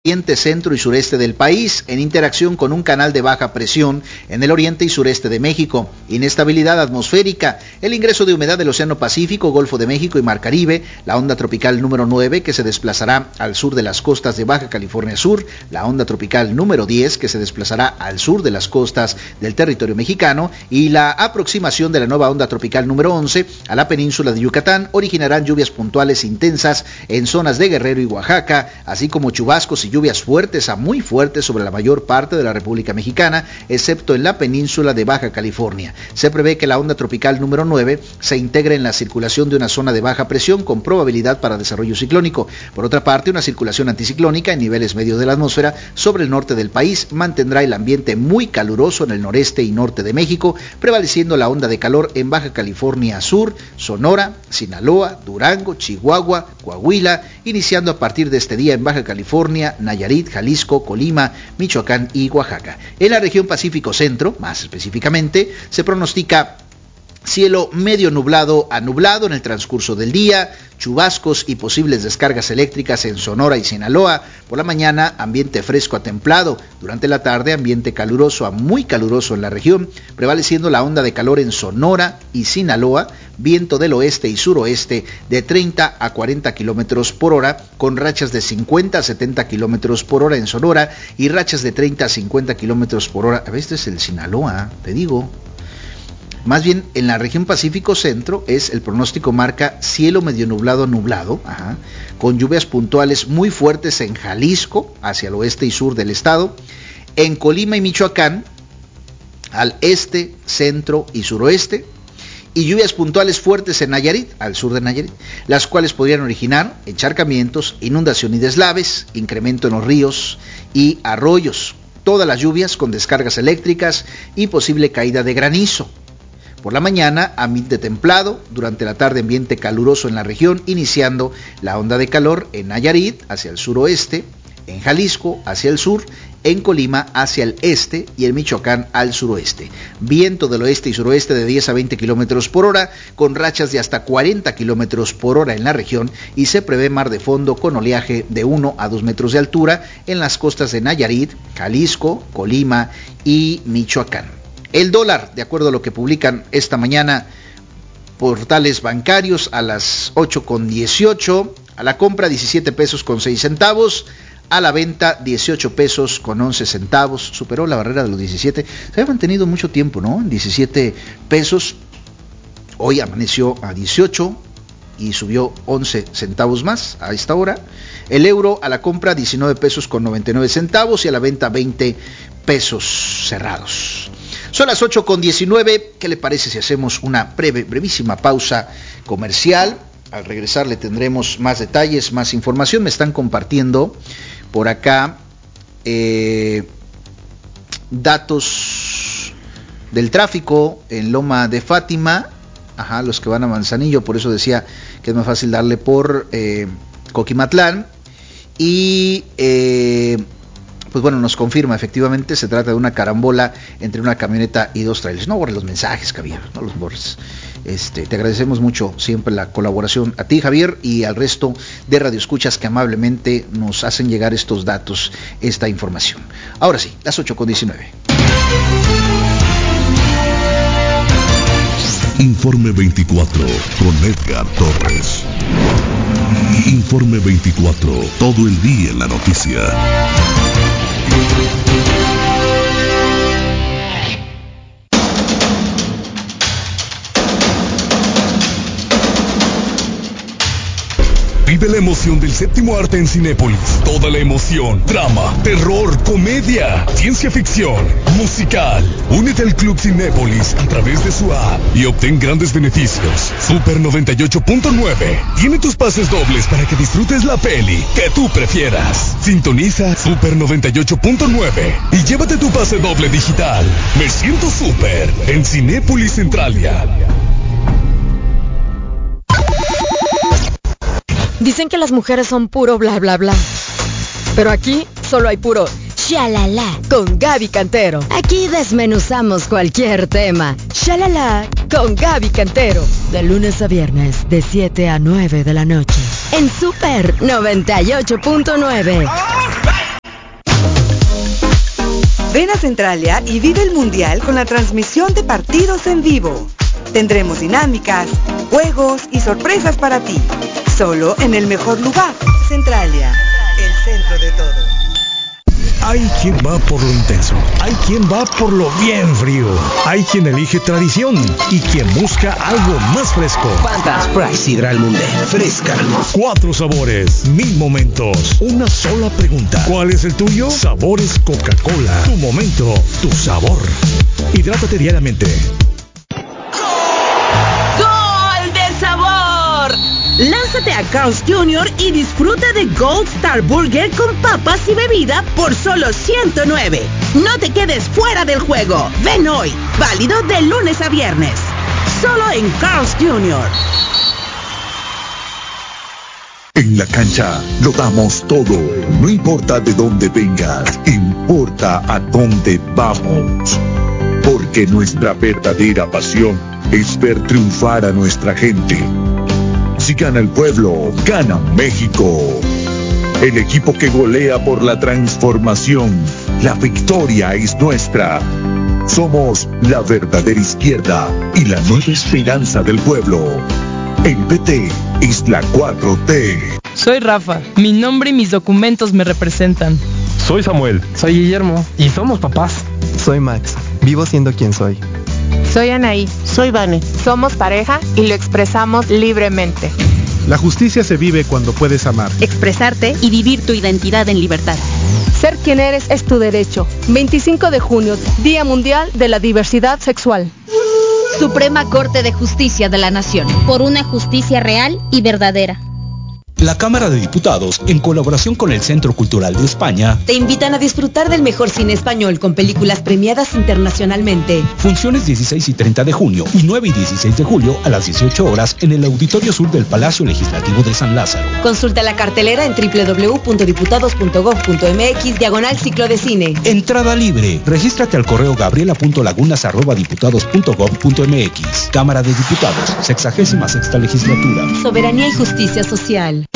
oriente, centro y sureste del país, en interacción con un canal de baja presión en el oriente y sureste de México, inestabilidad atmosférica, el ingreso de humedad del Océano Pacífico, Golfo de México y Mar Caribe, la onda tropical número 9 que se desplazará al sur de las costas de Baja California Sur, la onda tropical número 10 que se desplazará al sur de las costas del territorio mexicano y la aproximación de la nueva onda tropical número 11 a la península de Yucatán originarán lluvias puntuales intensas en zonas de Guerrero y Oaxaca, así como chubascos y lluvias fuertes a muy fuertes sobre la mayor parte de la República Mexicana, excepto en la península de Baja California. Se prevé que la onda tropical número 9 se integre en la circulación de una zona de baja presión con probabilidad para desarrollo ciclónico. Por otra parte, una circulación anticiclónica en niveles medios de la atmósfera sobre el norte del país mantendrá el ambiente muy caluroso en el noreste y norte de México, prevaleciendo la onda de calor en Baja California Sur, Sonora, Sinaloa, Durango, Chihuahua, Coahuila, iniciando a partir de este día en Baja California, Nayarit, Jalisco, Colima, Michoacán y Oaxaca. En la región Pacífico Centro, más específicamente, se pronostica cielo medio nublado a nublado en el transcurso del día, chubascos y posibles descargas eléctricas en Sonora y Sinaloa. Por la mañana, ambiente fresco a templado. Durante la tarde, ambiente caluroso a muy caluroso en la región, prevaleciendo la onda de calor en Sonora y Sinaloa, viento del oeste y suroeste de 30 a 40 kilómetros por hora, con rachas de 50 a 70 kilómetros por hora en Sonora y rachas de 30 a 50 kilómetros por hora. A ver, este es el Sinaloa, te digo. Más bien, en la región Pacífico Centro el pronóstico marca cielo medio nublado a nublado, con lluvias puntuales muy fuertes en Jalisco, hacia el oeste y sur del estado, en Colima y Michoacán, al este, centro y suroeste, y lluvias puntuales fuertes en Nayarit, al sur de Nayarit, las cuales podrían originar encharcamientos, inundación y deslaves, incremento en los ríos y arroyos. Todas las lluvias con descargas eléctricas y posible caída de granizo. Por la mañana, ambiente templado, durante la tarde ambiente caluroso en la región, iniciando la onda de calor en Nayarit hacia el suroeste, en Jalisco hacia el sur, en Colima hacia el este y en Michoacán al suroeste. Viento del oeste y suroeste de 10 a 20 kilómetros por hora, con rachas de hasta 40 kilómetros por hora en la región, y se prevé mar de fondo con oleaje de 1 a 2 metros de altura en las costas de Nayarit, Jalisco, Colima y Michoacán. El dólar, de acuerdo a lo que publican esta mañana portales bancarios, a las 8:18, a la compra 17 pesos con 6 centavos, a la venta 18 pesos con 11 centavos, superó la barrera de los 17, se había mantenido mucho tiempo, ¿no? En 17 pesos, hoy amaneció a 18 y subió 11 centavos más a esta hora. El euro a la compra 19 pesos con 99 centavos y a la venta 20 pesos cerrados. Son las 8:19, ¿qué le parece si hacemos una brevísima pausa comercial? Al regresar le tendremos más detalles, más información. Me están compartiendo por acá datos del tráfico en Loma de Fátima, los que van a Manzanillo, por eso decía que es más fácil darle por Coquimatlán, y pues bueno, nos confirma, efectivamente se trata de una carambola entre una camioneta y dos trailers. No borres los mensajes, Javier, no los borres. Te agradecemos mucho siempre la colaboración a ti, Javier, y al resto de radioescuchas que amablemente nos hacen llegar estos datos, esta información. Ahora sí, las 8:19. Informe 24 con Edgar Torres. Informe 24, todo el día en la noticia. Vive la emoción del séptimo arte en Cinépolis. Toda la emoción, drama, terror, comedia, ciencia ficción, musical. Únete al Club Cinépolis a través de su app y obtén grandes beneficios. Super 98.9 tiene tus pases dobles para que disfrutes la peli que tú prefieras. Sintoniza Super 98.9 y llévate tu pase doble digital. Me siento super en Cinépolis Centralia. Dicen que las mujeres son puro bla bla bla, pero aquí solo hay puro shalala con Gaby Cantero. Aquí desmenuzamos cualquier tema. Shalala con Gaby Cantero, de lunes a viernes de 7 a 9 de la noche en Super 98.9. Centralia y vive el Mundial con la transmisión de partidos en vivo. Tendremos dinámicas, juegos y sorpresas para ti. Solo en el mejor lugar. Centralia, el centro de todo. Hay quien va por lo intenso, hay quien va por lo bien frío, hay quien elige tradición y quien busca algo más fresco. Fanta Sprite Sidral Munde, fresca. 4 sabores, 1000 momentos, una sola pregunta. ¿Cuál es el tuyo? Sabores Coca-Cola. Tu momento, tu sabor. Hidrátate diariamente. ¡Gol de sabor! Lánzate a Carl's Jr. y disfruta de Gold Star Burger con papas y bebida por solo $109. No te quedes fuera del juego. Ven hoy, válido de lunes a viernes. Solo en Carl's Jr. En la cancha lo damos todo. No importa de dónde vengas, importa a dónde vamos. Porque nuestra verdadera pasión es ver triunfar a nuestra gente. Si gana el pueblo, gana México. El equipo que golea por la transformación. La victoria es nuestra. Somos la verdadera izquierda y la nueva esperanza del pueblo. El PT es la 4T. Soy Rafa. Mi nombre y mis documentos me representan. Soy Samuel. Soy Guillermo. Y somos papás. Soy Max. Vivo siendo quien soy. Soy Anaí. Soy Vane. Somos pareja y lo expresamos libremente. La justicia se vive cuando puedes amar, expresarte y vivir tu identidad en libertad. Ser quien eres es tu derecho. 25 de junio, Día Mundial de la Diversidad Sexual. Suprema Corte de Justicia de la Nación. Por una justicia real y verdadera. La Cámara de Diputados, en colaboración con el Centro Cultural de España, te invitan a disfrutar del mejor cine español con películas premiadas internacionalmente. Funciones 16 y 30 de junio y 9 y 16 de julio a las 18 horas en el Auditorio Sur del Palacio Legislativo de San Lázaro. Consulta la cartelera en www.diputados.gov.mx/ciclo de cine. Entrada libre. Regístrate al correo gabriela.lagunas@diputados.gov.mx. Cámara de Diputados, 66ª legislatura. Soberanía y justicia social.